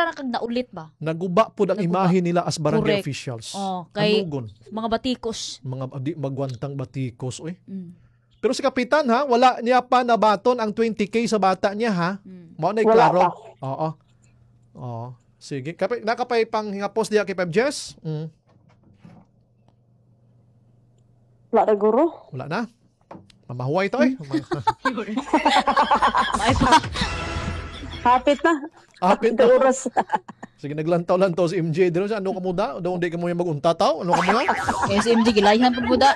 para kag naulit ba? Naguba po ang Naguba. imahe nila as barangay Correct. officials. Kay Anugon. mga batikos. Mga magwantang batikos. Uy. Mm. Pero si Kapitan ha, wala niya pa nabaton ang 20K sa bata niya ha. Mao na Wala klaro. pa. Oo. Oo. Sige. Nakapay pang hingapos diya kay 5 Jess? Wala na guro. Wala na. Mamahuway to eh. Ay pa. Hapit na. Apit Ito na. oras. Sige, naglantaw-lantaw si MJ. Dino sa ano ka mo da? Doon di ka mo yung mag-untataw? Ano ka mo na? SMG gilayhan pud buda.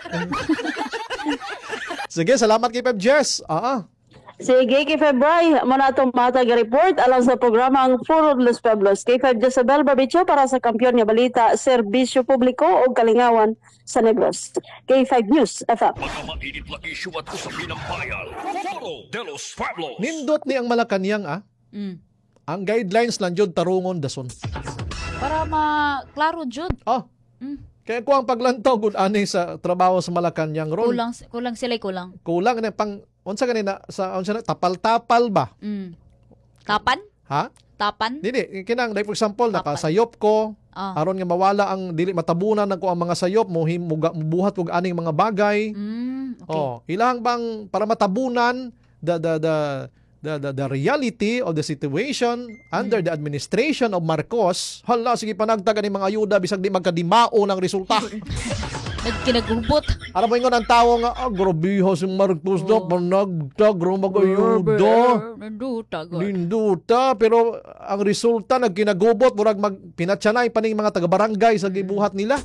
Sige, salamat kay 5 Jess. Sige, kay February, muna itong matag report alang sa programa ang Foro de los Pueblos. Kay Feb Jezabel Barbicho para sa kampiyon nga balita, serbisyo publiko o kalingawan sa Negros. Kay 5 News FM. Mga mainit na isyu at usapin ng bayan. Foro de los Pueblos. Nindot ni ang Malacanang Mm. ang guidelines lang jud tarungon dason. Para maklaro jud. Mm. Kaya ko ang paglantaw gud ani sa trabaho sa Malacanang ron. Kulang sila kulang. Kulang na pang unsa kanina sa unsa na tapal-tapal ba? Mm. Tapan? Ha? Tapan? Dili kinang like for example nakasayop ko aron nga mawala ang dili matabunan nako ang mga sayop mo buhat og aning mga bagay. Okay. Ilang bang para matabunan the reality of the situation under the administration of Marcos. Hala, sige panagtaga ni mga ayuda bisag di magkadimao ng resulta. Nagkinagubot. Ano mo ingon ang tao nga, grabiho si Marcos na, panagtag, mag-ayuda. Linduta. Pero ang resulta, nagkinagubot, murag pinatsanay pa ning mga taga-barangay sa gibuhat nila.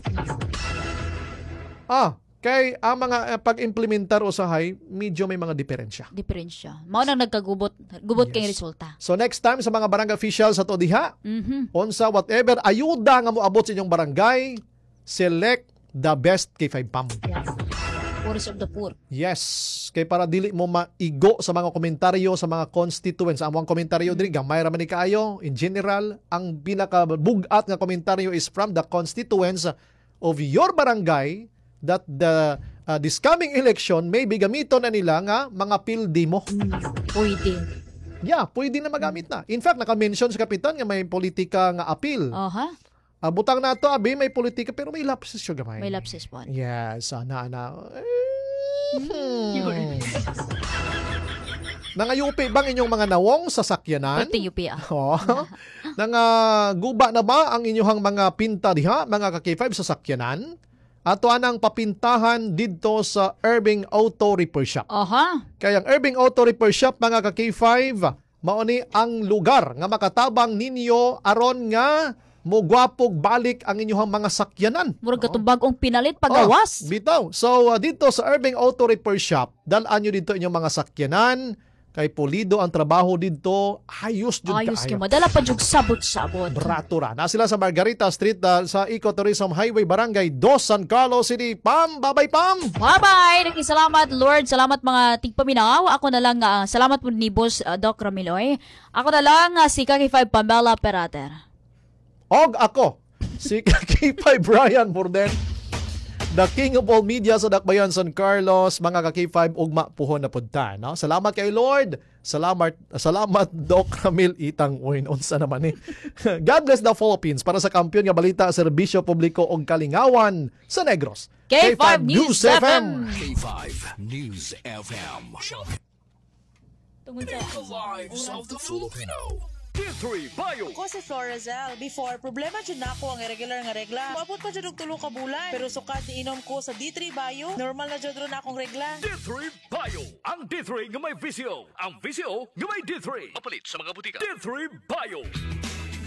Kay ang mga pag-implementar usahay, medyo may mga diferensya. Mao nang nagkagubot. Gubot kay Yes. resulta. So next time sa mga barangay officials sa to diha, Mhm. onsa whatever ayuda nga moabot sa inyong barangay, select the best kay 5 PAM. Poorest of the poor. Yes, kay para dili mo maigo sa mga komentaryo sa mga constituents. Ang mga komentaryo diri gamay ra man ni kaayo. In general, ang pinakabugat nga komentaryo is from the constituents of your barangay that this coming election may be gamiton na nila nga mga pildi mo. Pwede. Yeah, pwede na magamit na. In fact, naka-mention sa kapitan nga may politika nga appeal. Aha. Butang na to, abi, may politika pero may lapses siya gamay. May lapses po. Yes, sana na. Nangayupi bang inyong mga nawong sasakyanan? Pati UP Guba na ba ang inyong mga pinta diha, mga ka-K5 sasakyanan? Ato anang papintahan dito sa Irving Auto Repair Shop. Aha. Kaya ang Irving Auto Repair Shop, mga ka-K5, mauni ang lugar nga makatabang ninyo aron nga mugwapog balik ang inyong mga sakyanan. Murag katubag ong pinalit pagawas. Bitaw. So, dito sa Irving Auto Repair Shop, dalaan nyo dito inyong mga sakyanan. Kay pulido ang trabaho dito. Ayos jud Ayos kaayo. kay madala pa jug sabot-sabot. Bratura. Na sila sa Margarita Street sa Ecotourism Highway, Barangay 2, San Carlos City. Pam! Babay, Pam! Bye-bye! Nagsalamat, Lord. Salamat mga tigpaminaw. Ako na lang, salamat po ni Boss Doc Ramiloy. Ako na lang, si Kaki5 Pambela Perater. Og ako, si K5 Brian Borden, the king of all media sa Dakbayan, San Carlos, mga ka-K5, ugma puhon na punta. No? Salamat kay Lord. Salamat Doc Ramil Itang Uyn. Unsa naman eh. God bless the Philippines para sa kampiyon nga balita, serbisyo publiko og kalingawan sa Negros. K5 News FM. K5 News FM. Tungod sa The lives of the Filipino. D3 Bio. Ako si Florazel. Before, problema dyan na ako ang irregular nga regla. Maabot pa dyan og 3 ka bulan. Pero sukat ni inom ko sa D3 Bio, normal na dyan ron akong regla. D3 Bio. Ang D3 nga may visyo. Ang visyo nga may D3. Mapalit sa mga butika. D3 Bio.